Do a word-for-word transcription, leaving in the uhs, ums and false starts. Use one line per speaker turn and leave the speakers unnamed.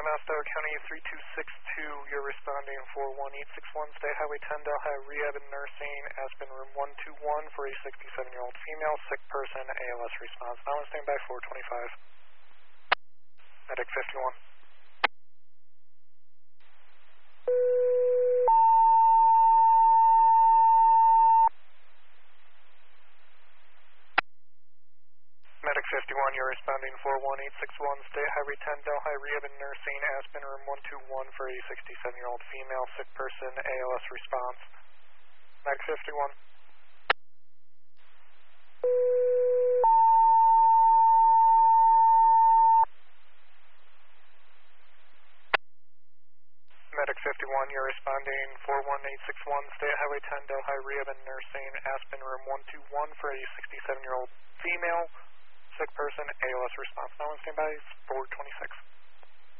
M S, Delaware County three two six two, you're responding for one eight six one, State Highway ten, Delhi, Rehab and Nursing, Aspen Room one two one for a sixty-seven-year-old female, sick person, A L S response. Now on standby, four twenty-five. Medic fifty-one. Medic fifty-one, you're responding for one eight six one, State Highway ten, Delhi, Rehab and Nursing, Aspen Room one two one for a sixty-seven-year-old female, sick person, A L S response. Medic fifty-one. Medic fifty-one, you're responding for one eight six one, State Highway ten, Delhi, Rehab and Nursing, Aspen Room one two one for a sixty-seven-year-old female, sick person, A L S response. Now on standby, four twenty-six.